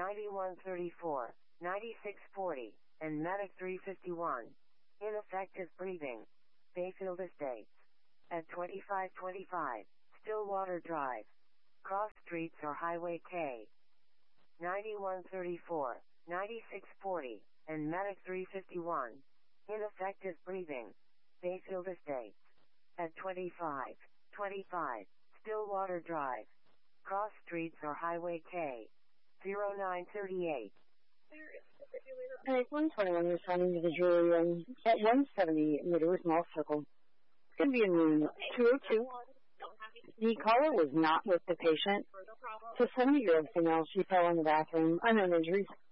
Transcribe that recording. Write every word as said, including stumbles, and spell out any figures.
ninety-one thirty-four, ninety-six forty, and Medic three fifty-one. Ineffective breathing. Bayfield Estates. At twenty-five twenty-five, Stillwater Drive. Cross Streets or Highway K. ninety-one thirty-four, ninety-six forty, and Medic three fifty-one. Ineffective breathing. Bayfield Estates. At twenty-five twenty-five, Stillwater Drive. Cross Streets or Highway K. zero nine thirty-eight. At one twenty-one, responding to the jury room at one seventy Midwest Mall Circle. It's going to be in room two oh two. The caller was not with the patient. It's a seventy-year-old female. She fell in the bathroom. Unknown injuries.